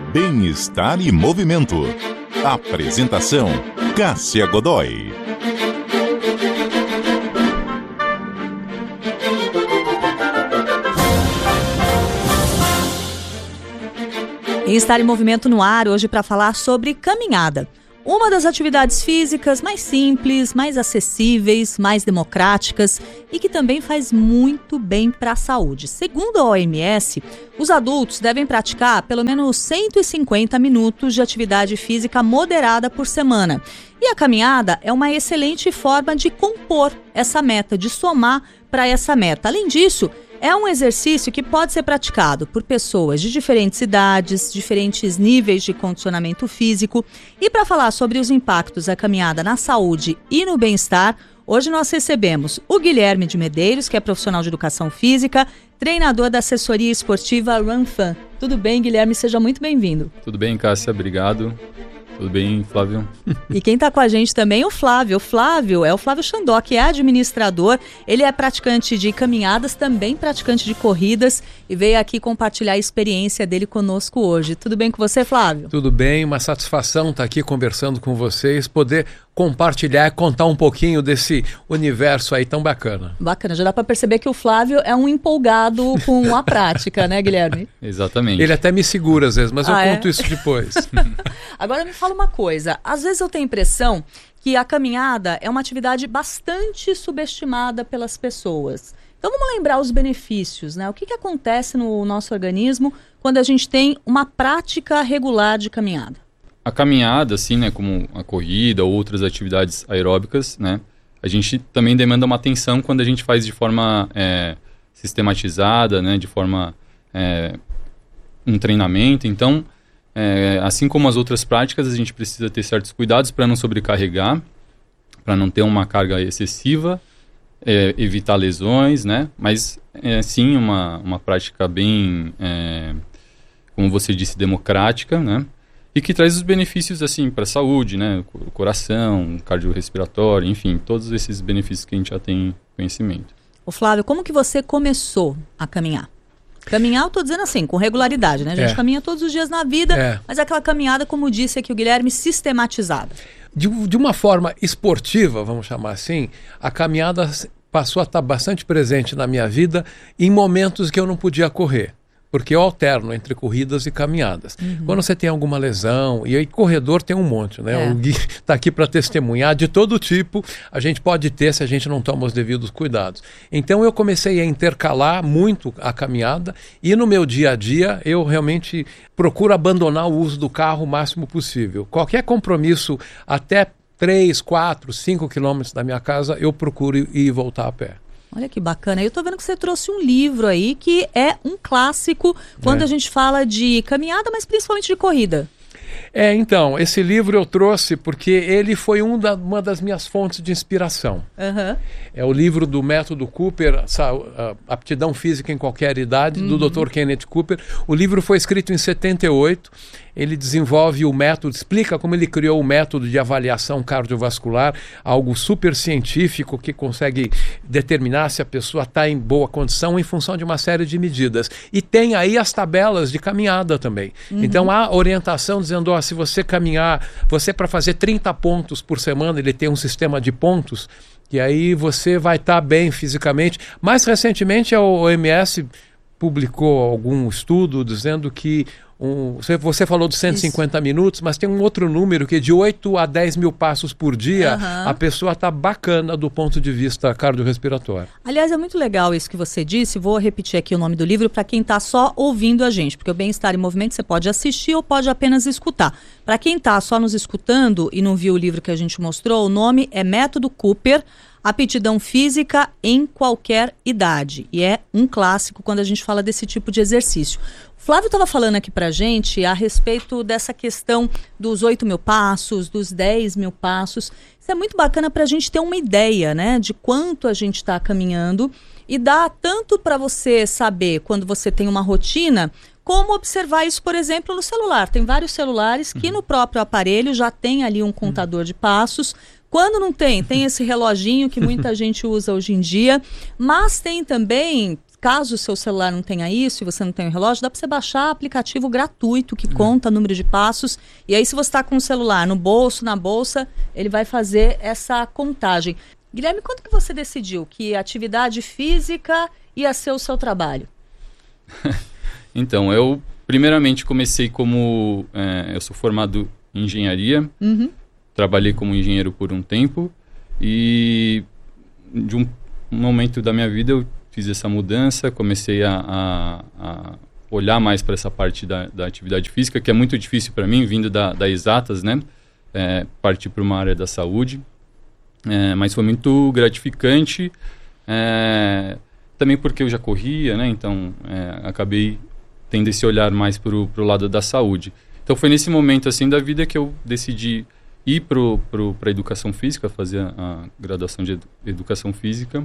Bem-estar e movimento. Apresentação: Cássia Godoy. Bem-estar e movimento no ar hoje para falar sobre caminhada. Uma das atividades físicas mais simples, mais acessíveis, mais democráticas e que também faz muito bem para a saúde. Segundo a OMS, os adultos devem praticar pelo menos 150 minutos de atividade física moderada por semana. E a caminhada é uma excelente forma de compor essa meta, de somar para essa meta. Além disso, é um exercício que pode ser praticado por pessoas de diferentes idades, diferentes níveis de condicionamento físico. E para falar sobre os impactos da caminhada na saúde e no bem-estar, hoje nós recebemos o Guilherme de Medeiros, que é profissional de educação física, treinador da assessoria esportiva RunFan. Tudo bem, Guilherme? Seja muito bem-vindo. Tudo bem, Cássia? Obrigado. Tudo bem, Flávio? E quem está com a gente também é o Flávio. O Flávio é o Flávio Xandó, que é administrador. Ele é praticante de caminhadas, também praticante de corridas e veio aqui compartilhar a experiência dele conosco hoje. Tudo bem com você, Flávio? Tudo bem, uma satisfação estar aqui conversando com vocês, poder compartilhar e contar um pouquinho desse universo aí tão bacana. Bacana, já dá para perceber que o Flávio é um empolgado com a prática, né, Guilherme? Exatamente. Ele até me segura às vezes, mas eu conto isso depois. Agora me fala uma coisa, às vezes eu tenho a impressão que a caminhada é uma atividade bastante subestimada pelas pessoas. Então vamos lembrar os benefícios, né? O que acontece no nosso organismo quando a gente tem uma prática regular de caminhada? A caminhada, assim, né, como a corrida ou outras atividades aeróbicas, né, a gente também demanda uma atenção quando a gente faz de forma sistematizada, né, de forma um treinamento. Então, assim como as outras práticas, a gente precisa ter certos cuidados para não sobrecarregar, para não ter uma carga excessiva, evitar lesões, né, mas sim uma prática bem, como você disse, democrática, né, e que traz os benefícios assim para a saúde, né, o coração, cardiorrespiratório, enfim, todos esses benefícios que a gente já tem conhecimento. Ô Flávio, como que você começou a caminhar? Caminhar, eu tô dizendo assim, com regularidade, né? A gente caminha todos os dias na vida, mas aquela caminhada, como disse aqui o Guilherme, sistematizada. De uma forma esportiva, vamos chamar assim, a caminhada passou a estar bastante presente na minha vida em momentos que eu não podia correr. Porque eu alterno entre corridas e caminhadas. Quando você tem alguma lesão, e aí corredor tem um monte, né? O Gui está aqui para testemunhar, de todo tipo, a gente pode ter se a gente não toma os devidos cuidados. Então eu comecei a intercalar muito a caminhada e no meu dia a dia eu realmente procuro abandonar o uso do carro o máximo possível. Qualquer compromisso até 3, 4, 5 quilômetros da minha casa, eu procuro ir e voltar a pé. Olha que bacana. Eu tô vendo que você trouxe um livro aí que é um clássico quando a gente fala de caminhada, mas principalmente de corrida. Então, esse livro eu trouxe porque ele foi uma das minhas fontes de inspiração. É o livro do Método Cooper, Aptidão Física em Qualquer Idade, do Dr. Kenneth Cooper. O livro foi escrito em 78. Ele desenvolve o método, explica como ele criou o método de avaliação cardiovascular, algo super científico que consegue determinar se a pessoa está em boa condição em função de uma série de medidas. E tem aí as tabelas de caminhada também. Então há orientação dizendo, se você caminhar, para fazer 30 pontos por semana, ele tem um sistema de pontos, e aí você vai estar bem fisicamente. Mais recentemente a OMS publicou algum estudo dizendo que você falou dos 150 minutos, mas tem um outro número que de 8 a 10 mil passos por dia, a pessoa está bacana do ponto de vista cardiorrespiratório. Aliás, é muito legal isso que você disse. Vou repetir aqui o nome do livro para quem está só ouvindo a gente, porque o Bem-Estar em Movimento você pode assistir ou pode apenas escutar. Para quem está só nos escutando e não viu o livro que a gente mostrou, o nome é Método Cooper, Aptidão Física em Qualquer Idade. E é um clássico quando a gente fala desse tipo de exercício. O Flávio estava falando aqui pra gente a respeito dessa questão dos 8 mil passos, dos 10 mil passos. Isso é muito bacana para a gente ter uma ideia, né, de quanto a gente está caminhando e dá tanto para você saber quando você tem uma rotina, como observar isso, por exemplo, no celular. Tem vários celulares que no próprio aparelho já tem ali um contador de passos. Quando não tem, tem esse reloginho que muita gente usa hoje em dia, mas tem também caso o seu celular não tenha isso e você não tem o relógio, dá para você baixar aplicativo gratuito que conta número de passos. E aí, se você está com o celular no bolso, na bolsa, ele vai fazer essa contagem. Guilherme, quando que você decidiu que a atividade física ia ser o seu trabalho? Então, eu primeiramente comecei como... eu sou formado em engenharia, trabalhei como engenheiro por um tempo e de um momento da minha vida eu fiz essa mudança, comecei a olhar mais para essa parte da atividade física, que é muito difícil para mim, vindo da exatas, né? Partir para uma área da saúde. Mas foi muito gratificante, também porque eu já corria, né? Então acabei tendo esse olhar mais para o lado da saúde. Então foi nesse momento assim da vida que eu decidi ir para a educação física, fazer a graduação de educação física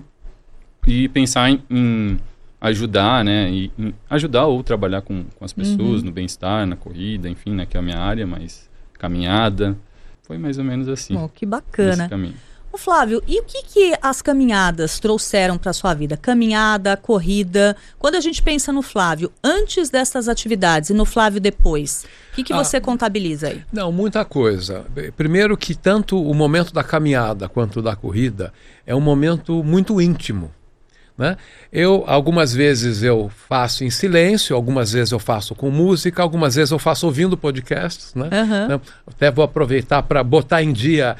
e pensar em ajudar, né? Em ajudar ou trabalhar com as pessoas no bem-estar, na corrida, enfim, né? Que é a minha área, mas caminhada. Foi mais ou menos assim. Oh, que bacana. Esse caminho. Ô Flávio, e o que as caminhadas trouxeram para a sua vida? Caminhada, corrida. Quando a gente pensa no Flávio antes dessas atividades e no Flávio depois, o que você contabiliza aí? Não, muita coisa. Primeiro que tanto o momento da caminhada quanto da corrida é um momento muito íntimo, né? Algumas vezes eu faço em silêncio, algumas vezes eu faço com música, algumas vezes eu faço ouvindo podcasts, né? Até vou aproveitar para botar em dia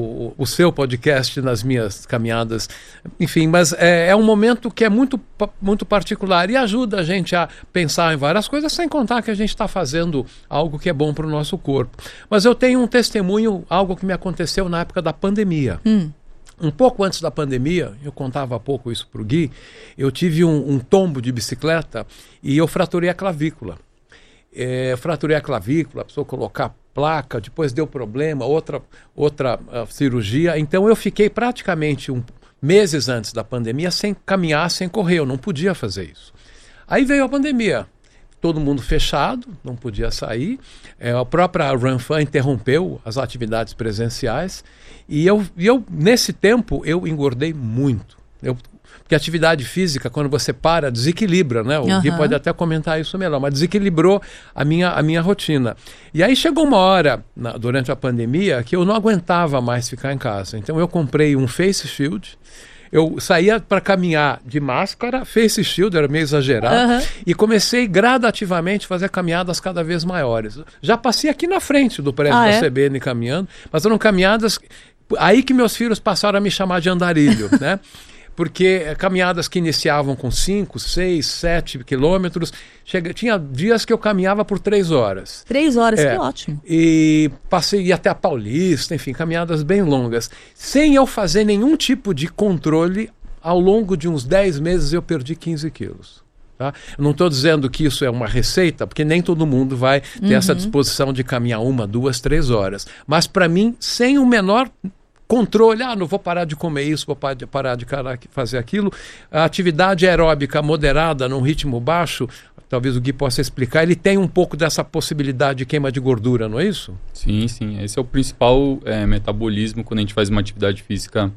o seu podcast nas minhas caminhadas, enfim, mas é um momento que é muito, muito particular e ajuda a gente a pensar em várias coisas, sem contar que a gente está fazendo algo que é bom para o nosso corpo. Mas eu tenho um testemunho, algo que me aconteceu na época da pandemia. Um pouco antes da pandemia, eu contava há pouco isso para o Gui, eu tive um tombo de bicicleta e eu fraturei a clavícula. Fraturei a clavícula, precisou colocar placa, depois deu problema, outra cirurgia. Então eu fiquei praticamente meses antes da pandemia sem caminhar, sem correr, eu não podia fazer isso. Aí veio a pandemia, todo mundo fechado, não podia sair, a própria RunFun interrompeu as atividades presenciais e eu nesse tempo eu engordei muito. Porque a atividade física, quando você para, desequilibra, né? O Gui pode até comentar isso melhor, mas desequilibrou a minha rotina. E aí chegou uma hora, durante a pandemia, que eu não aguentava mais ficar em casa. Então eu comprei um face shield, eu saía para caminhar de máscara, face shield, era meio exagerado, e comecei gradativamente a fazer caminhadas cada vez maiores. Já passei aqui na frente do prédio da CBN caminhando, mas eram caminhadas... Aí que meus filhos passaram a me chamar de andarilho, né? Porque caminhadas que iniciavam com 5, 6, 7 quilômetros, tinha dias que eu caminhava por 3 horas. 3 horas, que ótimo. E passei até a Paulista, enfim, caminhadas bem longas. Sem eu fazer nenhum tipo de controle, ao longo de uns 10 meses eu perdi 15 quilos. Tá? Eu não estou dizendo que isso é uma receita, porque nem todo mundo vai ter essa disposição de caminhar 1, 2, 3 horas. Mas para mim, sem o menor controle, não vou parar de comer isso, vou parar de fazer aquilo. A atividade aeróbica moderada, num ritmo baixo, talvez o Gui possa explicar, ele tem um pouco dessa possibilidade de queima de gordura, não é isso? Sim, sim. Esse é o principal metabolismo quando a gente faz uma atividade física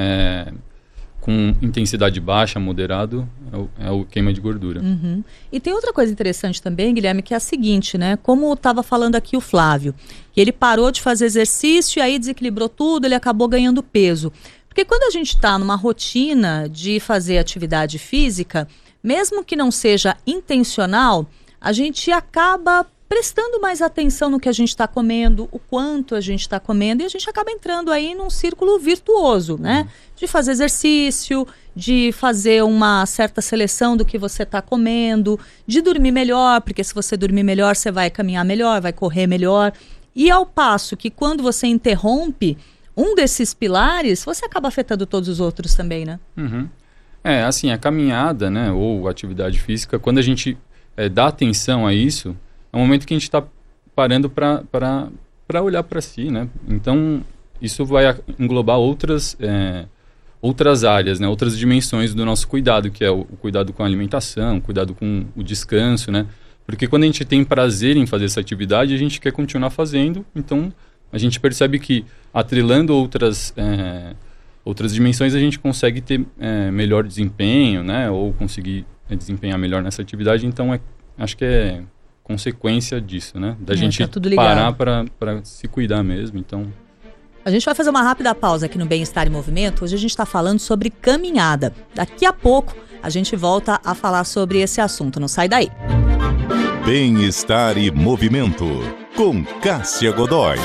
com intensidade baixa, moderado, é o queima de gordura. E tem outra coisa interessante também, Guilherme, que é a seguinte, né? Como estava falando aqui o Flávio, que ele parou de fazer exercício e aí desequilibrou tudo, ele acabou ganhando peso. Porque quando a gente está numa rotina de fazer atividade física, mesmo que não seja intencional, a gente acaba prestando mais atenção no que a gente está comendo, o quanto a gente está comendo, e a gente acaba entrando aí num círculo virtuoso, né? De fazer exercício, de fazer uma certa seleção do que você está comendo, de dormir melhor, porque se você dormir melhor, você vai caminhar melhor, vai correr melhor. E ao passo que quando você interrompe um desses pilares, você acaba afetando todos os outros também, né? Assim, a caminhada, né, ou atividade física, quando a gente dá atenção a isso, é um momento que a gente está parando para olhar para si, né? Então, isso vai englobar outras áreas, né? Outras dimensões do nosso cuidado, que é o cuidado com a alimentação, o cuidado com o descanso, né? Porque quando a gente tem prazer em fazer essa atividade, a gente quer continuar fazendo, então a gente percebe que atrelando outras dimensões a gente consegue ter melhor desempenho, né? Ou conseguir desempenhar melhor nessa atividade. Então, acho que é consequência disso, né? Da gente tá parar para se cuidar mesmo, então... A gente vai fazer uma rápida pausa aqui no Bem-Estar em Movimento. Hoje a gente está falando sobre caminhada. Daqui a pouco a gente volta a falar sobre esse assunto. Não sai daí. Bem-Estar e Movimento, com Cássia Godoy.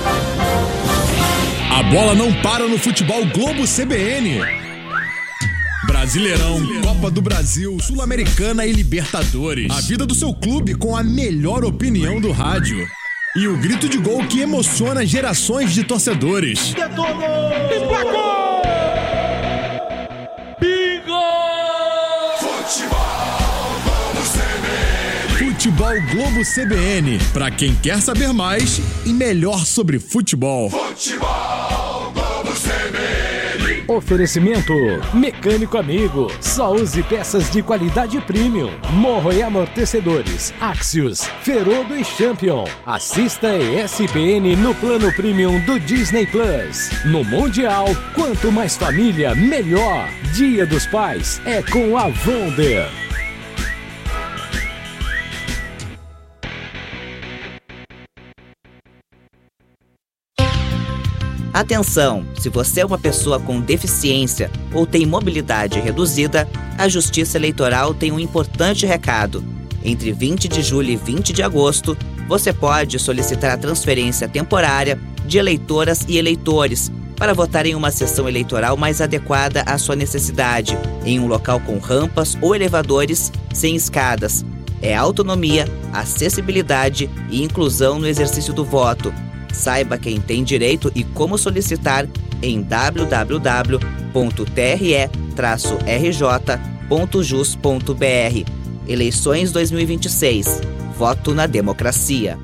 A bola não para no futebol Globo CBN. Brasileirão, Copa do Brasil, Sul-Americana e Libertadores. A vida do seu clube com a melhor opinião do rádio. E o grito de gol que emociona gerações de torcedores. Detonou! Emplacou! Bingo! Futebol Globo CBN. Pra quem quer saber mais e melhor sobre futebol. Futebol Globo CBN. Oferecimento Mecânico Amigo. Só use peças de qualidade premium. Morro e amortecedores Axios, Ferodo e Champion. Assista ESPN no plano premium do Disney Plus. No Mundial, quanto mais família, melhor. Dia dos Pais é com a Wonder. Atenção! Se você é uma pessoa com deficiência ou tem mobilidade reduzida, a Justiça Eleitoral tem um importante recado. Entre 20 de julho e 20 de agosto, você pode solicitar a transferência temporária de eleitoras e eleitores para votar em uma sessão eleitoral mais adequada à sua necessidade, em um local com rampas ou elevadores sem escadas. É autonomia, acessibilidade e inclusão no exercício do voto. Saiba quem tem direito e como solicitar em www.tre-rj.jus.br. Eleições 2026. Voto na democracia.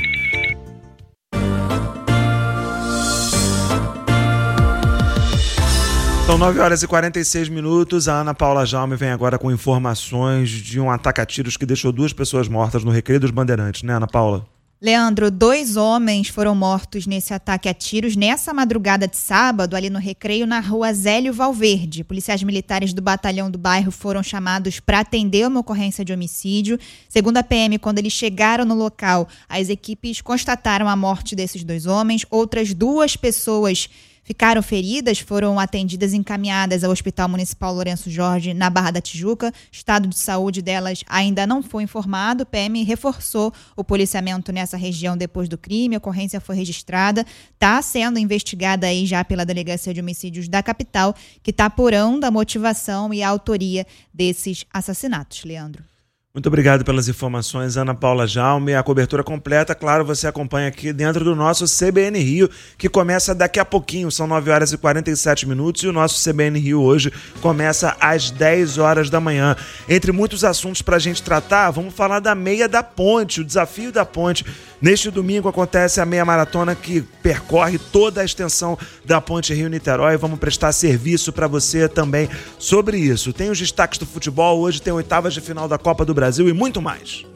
São 9h46. A Ana Paula Jaume vem agora com informações de um ataque a tiros que deixou 2 pessoas mortas no Recreio dos Bandeirantes, né, Ana Paula? Leandro, 2 homens foram mortos nesse ataque a tiros nessa madrugada de sábado, ali no Recreio, na rua Zélio Valverde. Policiais militares do batalhão do bairro foram chamados para atender uma ocorrência de homicídio. Segundo a PM, quando eles chegaram no local, as equipes constataram a morte desses 2 homens. Outras 2 pessoas ficaram feridas, foram atendidas e encaminhadas ao Hospital Municipal Lourenço Jorge, na Barra da Tijuca. O estado de saúde delas ainda não foi informado. O PM reforçou o policiamento nessa região depois do crime. A ocorrência foi registrada. Está sendo investigada aí já pela Delegacia de Homicídios da capital, que está apurando a motivação e a autoria desses assassinatos. Leandro. Muito obrigado pelas informações, Ana Paula Jaume. A cobertura completa, claro, você acompanha aqui dentro do nosso CBN Rio, que começa daqui a pouquinho. São 9h47 e o nosso CBN Rio hoje começa às 10 horas da manhã. Entre muitos assuntos para a gente tratar, vamos falar da Meia da Ponte, o Desafio da Ponte. Neste domingo acontece a meia maratona que percorre toda a extensão da Ponte Rio-Niterói. Vamos prestar serviço para você também sobre isso. Tem os destaques do futebol, hoje tem 8ª de final da Copa do Brasil e muito mais.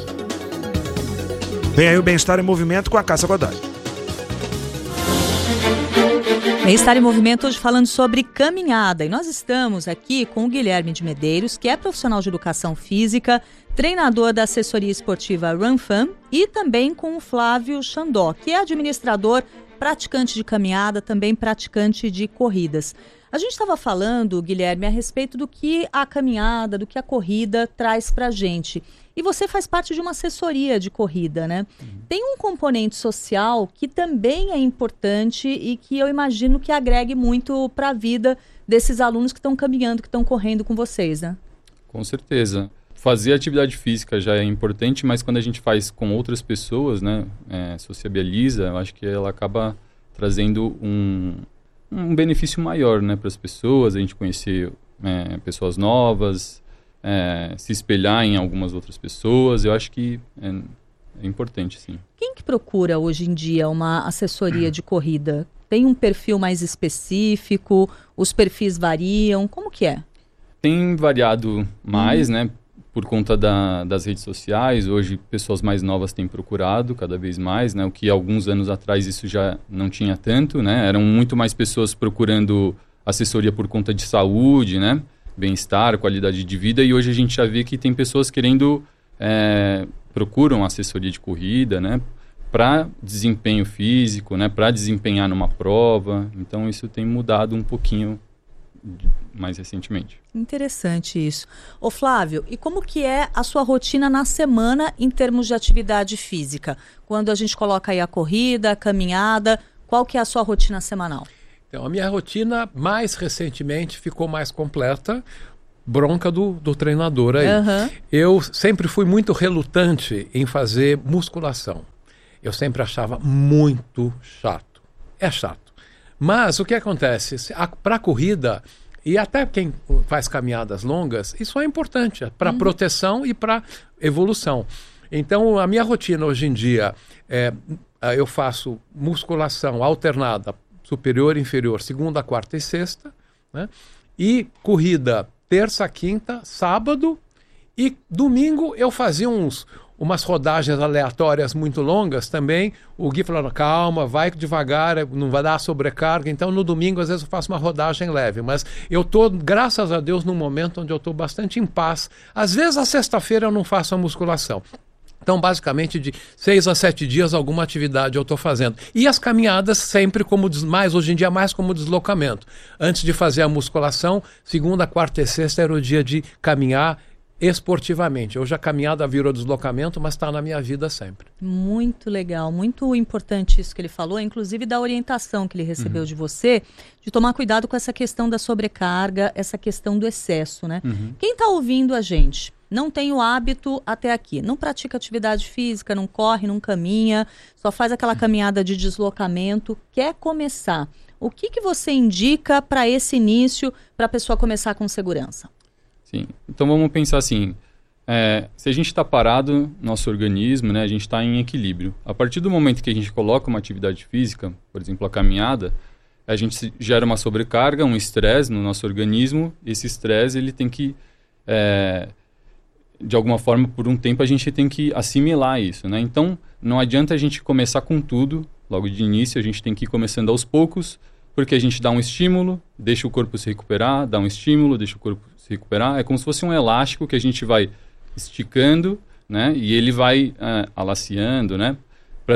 Vem aí o Bem-Estar em Movimento com a Cássia Godoy. Bem-Estar em Movimento hoje falando sobre caminhada. E nós estamos aqui com o Guilherme de Medeiros, que é profissional de educação física, treinador da assessoria esportiva RunFan, e também com o Flávio Xandó, que é administrador, praticante de caminhada, também praticante de corridas. A gente estava falando, Guilherme, a respeito do que a caminhada, do que a corrida traz para a gente. E você faz parte de uma assessoria de corrida, né? Tem um componente social que também é importante e que eu imagino que agregue muito para a vida desses alunos que estão caminhando, que estão correndo com vocês, né? Com certeza. Fazer atividade física já é importante, mas quando a gente faz com outras pessoas, né, sociabiliza, eu acho que ela acaba trazendo um benefício maior, né, para as pessoas, a gente conhecer pessoas novas, se espelhar em algumas outras pessoas. Eu acho que é importante, sim. Quem que procura hoje em dia uma assessoria de corrida? Tem um perfil mais específico? Os perfis variam? Como que é? Tem variado mais, né? Por conta das redes sociais. Hoje, pessoas mais novas têm procurado cada vez mais, né? O que alguns anos atrás isso já não tinha tanto, né? Eram muito mais pessoas procurando assessoria por conta de saúde, né? bem-estar, qualidade de vida, e hoje a gente já vê que tem pessoas querendo, procuram assessoria de corrida, né, para desempenho físico, né, para desempenhar numa prova. Então isso tem mudado um pouquinho mais recentemente. Interessante isso. Ô Flávio, e como que é a sua rotina na semana em termos de atividade física? Quando a gente coloca aí a corrida, a caminhada, qual que é a sua rotina semanal? Então, a minha rotina mais recentemente ficou mais completa, bronca do treinador aí. Eu sempre fui muito relutante em fazer musculação. Eu sempre achava muito chato. É chato. Mas o que acontece? Para a corrida, e até quem faz caminhadas longas, isso é importante para proteção e para evolução. Então, a minha rotina hoje em dia, eu faço musculação alternada, superior e inferior, segunda, quarta e sexta, né? E corrida terça, quinta, sábado, e domingo eu fazia umas rodagens aleatórias muito longas também. O Gui falando, calma, vai devagar, não vai dar sobrecarga. Então no domingo às vezes eu faço uma rodagem leve, mas eu estou, graças a Deus, num momento onde eu estou bastante em paz. Às vezes a sexta-feira eu não faço a musculação. Então, basicamente, de 6 a 7 dias, alguma atividade eu estou fazendo. E as caminhadas sempre hoje em dia, mais como deslocamento. Antes de fazer a musculação, segunda, quarta e sexta era o dia de caminhar esportivamente. Hoje a caminhada virou deslocamento, mas está na minha vida sempre. Muito legal, muito importante isso que ele falou, inclusive da orientação que ele recebeu de você, de tomar cuidado com essa questão da sobrecarga, essa questão do excesso, né? Quem está ouvindo a gente não tem o hábito até aqui, não pratica atividade física, não corre, não caminha, só faz aquela caminhada de deslocamento, quer começar. O que você indica para esse início, para a pessoa começar com segurança? Sim, então vamos pensar assim, se a gente está parado, nosso organismo, né, a gente está em equilíbrio. A partir do momento que a gente coloca uma atividade física, por exemplo, a caminhada, a gente gera uma sobrecarga, um estresse no nosso organismo. Esse estresse, ele tem que, de alguma forma, por um tempo, a gente tem que assimilar isso, né? Então, não adianta a gente começar com tudo, logo de início, a gente tem que ir começando aos poucos, porque a gente dá um estímulo, deixa o corpo se recuperar, dá um estímulo, deixa o corpo se recuperar. É como se fosse um elástico que a gente vai esticando, né? E ele vai alaciando, né? Para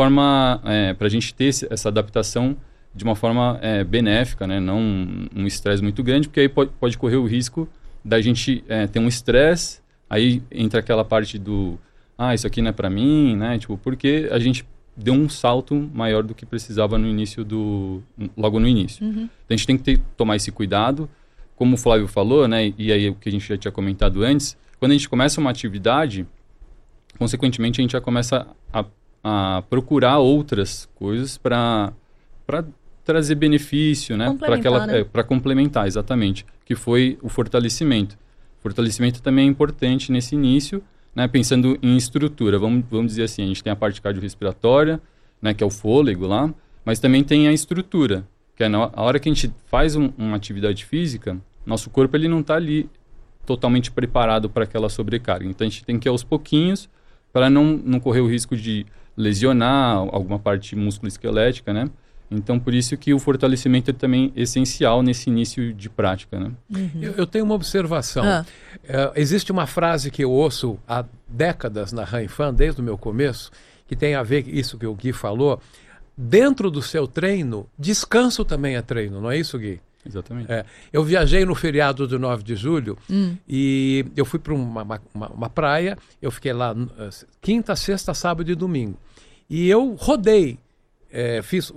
a gente ter essa adaptação de uma forma benéfica, né? Não um estresse muito grande, porque aí pode correr o risco da gente ter um estresse, aí entra aquela parte do, isso aqui não é para mim, né? Tipo, porque a gente deu um salto maior do que precisava logo no início. Então a gente tem que tomar esse cuidado, como o Flávio falou, né? E aí o que a gente já tinha comentado antes, quando a gente começa uma atividade, consequentemente a gente já começa a procurar outras coisas para trazer benefício, né? Para complementar, exatamente, que foi o fortalecimento. O fortalecimento também é importante nesse início, né? Pensando em estrutura, vamos dizer assim, a gente tem a parte cardiorrespiratória, né? Que é o fôlego lá, mas também tem a estrutura, que é na hora que a gente faz uma atividade física, nosso corpo ele não está ali totalmente preparado para aquela sobrecarga. Então a gente tem que ir aos pouquinhos para não correr o risco de lesionar alguma parte musculoesquelética, né? Então, por isso que o fortalecimento é também essencial nesse início de prática, né? Eu tenho uma observação. Existe uma frase que eu ouço há décadas na Rainfan, desde o meu começo, que tem a ver com isso que o Gui falou. Dentro do seu treino, descanso também é treino, não é isso, Gui? Exatamente. Eu viajei no feriado do 9 de julho e eu fui para uma praia, eu fiquei lá quinta, sexta, sábado e domingo. E eu rodei. Fiz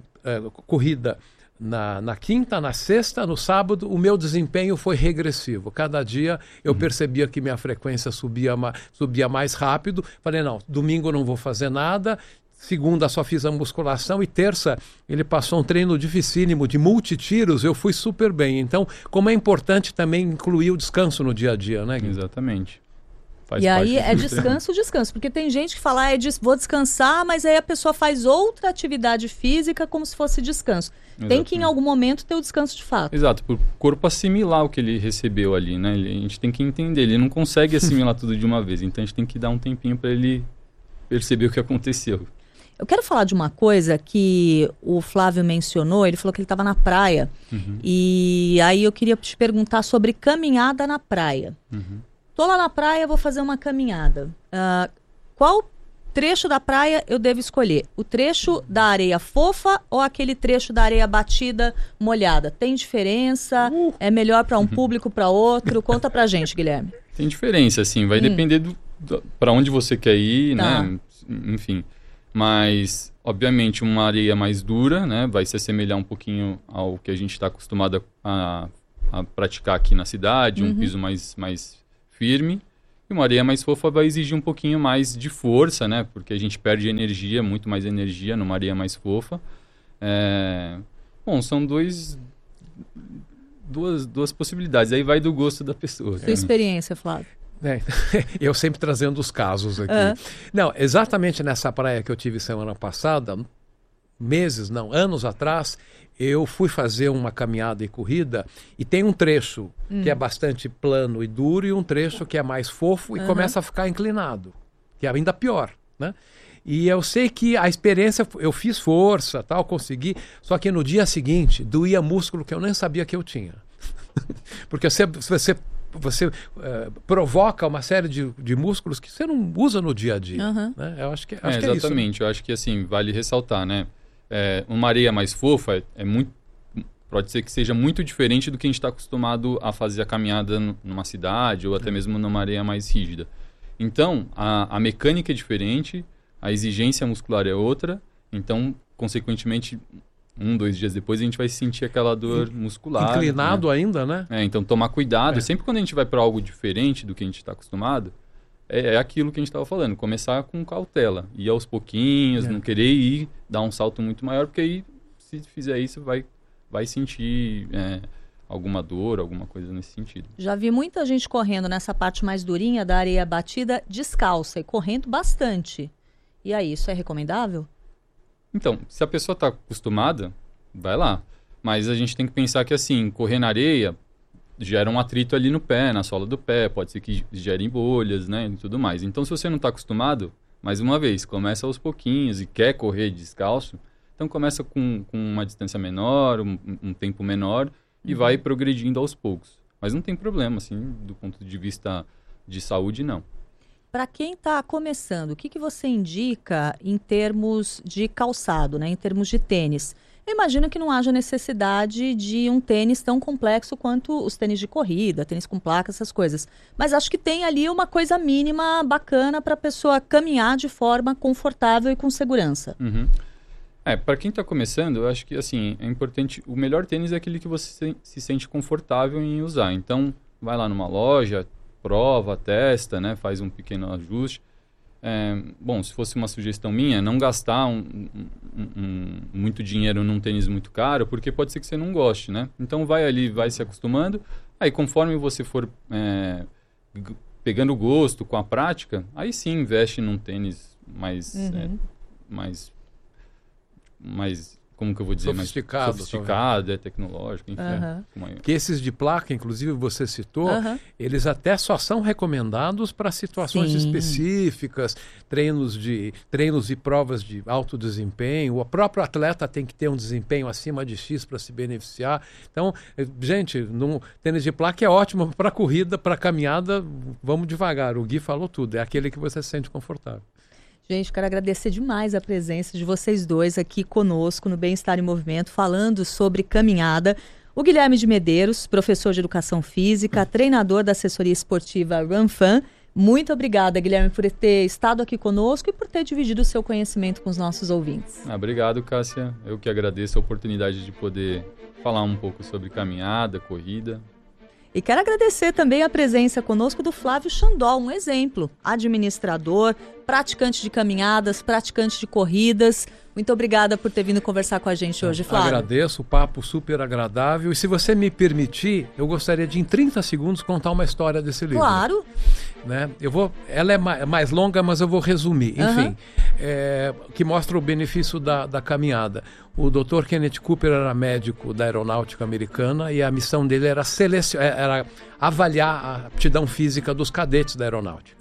corrida na quinta, na sexta, no sábado, o meu desempenho foi regressivo. Cada dia eu percebia que minha frequência subia mais rápido. Falei, não, domingo eu não vou fazer nada. Segunda só fiz a musculação e terça ele passou um treino dificílimo de multitiros, eu fui super bem. Então, como é importante também incluir o descanso no dia a dia, né, Gui? Exatamente. E aí é descanso, porque tem gente que fala, vou descansar, mas aí a pessoa faz outra atividade física como se fosse descanso. Exatamente. Tem que em algum momento ter o descanso de fato. Exato, para o corpo assimilar o que ele recebeu ali, né? A gente tem que entender, ele não consegue assimilar tudo de uma vez, então a gente tem que dar um tempinho para ele perceber o que aconteceu. Eu quero falar de uma coisa que o Flávio mencionou, ele falou que ele estava na praia. E aí eu queria te perguntar sobre caminhada na praia. Tô lá na praia, vou fazer uma caminhada. Qual trecho da praia eu devo escolher? O trecho da areia fofa ou aquele trecho da areia batida, molhada? Tem diferença? É melhor para um público, para outro? Conta pra gente, Guilherme. Tem diferença, sim. Vai depender para onde você quer ir, Tá. né? Enfim. Mas, obviamente, uma areia mais dura, né? Vai se assemelhar um pouquinho ao que a gente está acostumado a praticar aqui na cidade, um piso mais firme. E uma areia mais fofa vai exigir um pouquinho mais de força, né? Porque a gente perde energia, muito mais energia numa areia mais fofa. Bom, são duas possibilidades. Aí vai do gosto da pessoa. Sua experiência, Flávio. Eu sempre trazendo os casos aqui. Não, exatamente nessa praia que eu tive semana passada, anos atrás, eu fui fazer uma caminhada e corrida e tem um trecho que é bastante plano e duro e um trecho que é mais fofo e começa a ficar inclinado, que é ainda pior, né? E eu sei que a experiência, eu fiz força, tal, consegui, só que no dia seguinte doía músculo que eu nem sabia que eu tinha. Porque você provoca uma série de músculos que você não usa no dia a dia. Né? Eu acho que é isso. Exatamente. Eu acho que assim, vale ressaltar, né? Uma areia mais fofa pode ser que seja muito diferente do que a gente está acostumado a fazer a caminhada numa cidade ou até mesmo numa areia mais rígida. Então, a mecânica é diferente, a exigência muscular é outra, então, consequentemente, 2 dias depois a gente vai sentir aquela dor muscular. Inclinado, né? Ainda, né? Então tomar cuidado. Sempre quando a gente vai para algo diferente do que a gente está acostumado, é aquilo que a gente estava falando, começar com cautela, ir aos pouquinhos, não querer dar um salto muito maior, porque aí, se fizer isso, vai sentir alguma dor, alguma coisa nesse sentido. Já vi muita gente correndo nessa parte mais durinha da areia batida descalça e correndo bastante. E aí, isso é recomendável? Então, se a pessoa está acostumada, vai lá. Mas a gente tem que pensar que, assim, correr na areia gera um atrito ali no pé, na sola do pé, pode ser que gere bolhas, né, e tudo mais. Então, se você não está acostumado, mais uma vez, começa aos pouquinhos e quer correr descalço, então começa com uma distância menor, um tempo menor e vai progredindo aos poucos. Mas não tem problema, assim, do ponto de vista de saúde, não. Para quem está começando, o que você indica em termos de calçado, né? Em termos de tênis? Eu imagino que não haja necessidade de um tênis tão complexo quanto os tênis de corrida, tênis com placa, essas coisas. Mas acho que tem ali uma coisa mínima bacana para a pessoa caminhar de forma confortável e com segurança. Para quem está começando, eu acho que assim, é importante, o melhor tênis é aquele que você se sente confortável em usar. Então, vai lá numa loja, prova, testa, né, faz um pequeno ajuste. Bom, se fosse uma sugestão minha, não gastar muito dinheiro num tênis muito caro, porque pode ser que você não goste, né? Então vai ali, vai se acostumando. Aí conforme você for pegando gosto com a prática, aí sim investe num tênis mais como que eu vou dizer, sofisticado, mais sofisticado, tecnológico, enfim. Que esses de placa, inclusive você citou, eles até só são recomendados para situações específicas, treinos e provas de alto desempenho. O próprio atleta tem que ter um desempenho acima de X para se beneficiar. Então, gente, tênis de placa é ótimo para corrida, para caminhada, vamos devagar. O Gui falou tudo, é aquele que você se sente confortável. Gente, quero agradecer demais a presença de vocês dois aqui conosco no Bem-Estar em Movimento, falando sobre caminhada. O Guilherme de Medeiros, professor de Educação Física, treinador da assessoria esportiva RunFan. Muito obrigada, Guilherme, por ter estado aqui conosco e por ter dividido o seu conhecimento com os nossos ouvintes. Obrigado, Cássia. Eu que agradeço a oportunidade de poder falar um pouco sobre caminhada, corrida. E quero agradecer também a presença conosco do Flávio Chandol, um exemplo, administrador, praticante de caminhadas, praticante de corridas. Muito obrigada por ter vindo conversar com a gente hoje, Flávio. Agradeço, o papo super agradável. E se você me permitir, eu gostaria de, em 30 segundos, contar uma história desse livro. Claro. Né? Ela é mais longa, mas eu vou resumir. Enfim, que mostra o benefício da caminhada. O Dr. Kenneth Cooper era médico da aeronáutica americana e a missão dele era avaliar a aptidão física dos cadetes da aeronáutica.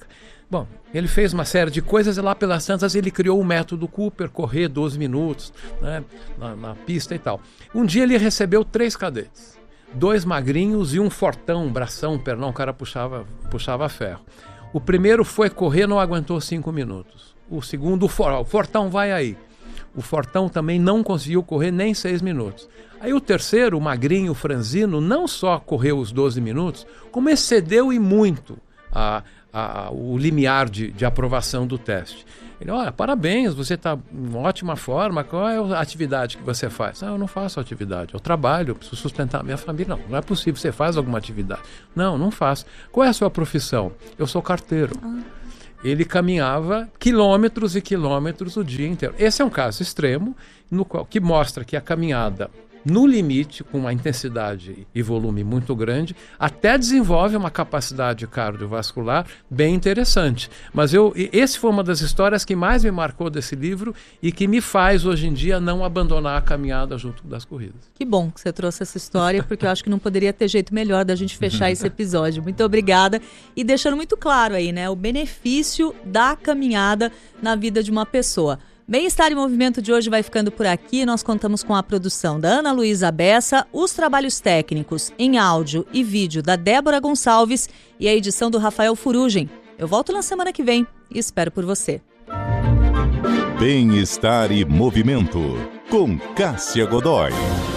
Bom, ele fez uma série de coisas e lá pelas tantas ele criou o método Cooper, correr 12 minutos, né, na pista e tal. Um dia ele recebeu 3 cadetes, 2 magrinhos e um fortão, bração, pernão, o cara puxava ferro. O primeiro foi correr, não aguentou 5 minutos. O segundo, o fortão vai aí. O fortão também não conseguiu correr nem 6 minutos. Aí o terceiro, o magrinho, o franzino, não só correu os 12 minutos, como excedeu e muito o limiar de aprovação do teste. Ele, olha, parabéns, você está em ótima forma, qual é a atividade que você faz? Eu não faço atividade, eu trabalho, eu preciso sustentar a minha família. Não é possível, você faz alguma atividade? Não faço. Qual é a sua profissão? Eu sou carteiro. Ele caminhava quilômetros e quilômetros o dia inteiro. Esse é um caso extremo, que mostra que a caminhada no limite, com uma intensidade e volume muito grande, até desenvolve uma capacidade cardiovascular bem interessante. Mas esse foi uma das histórias que mais me marcou desse livro e que me faz, hoje em dia, não abandonar a caminhada junto das corridas. Que bom que você trouxe essa história, porque eu acho que não poderia ter jeito melhor da gente fechar esse episódio. Muito obrigada. E deixando muito claro aí, né, o benefício da caminhada na vida de uma pessoa. Bem-Estar em Movimento de hoje vai ficando por aqui. Nós contamos com a produção da Ana Luísa Bessa, os trabalhos técnicos em áudio e vídeo da Débora Gonçalves e a edição do Rafael Furugem. Eu volto na semana que vem e espero por você. Bem-Estar e Movimento, com Cássia Godoy.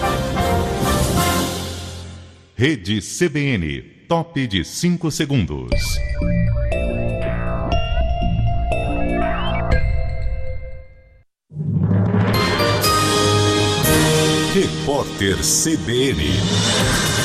Rede CBN, top de 5 segundos. Repórter CBN.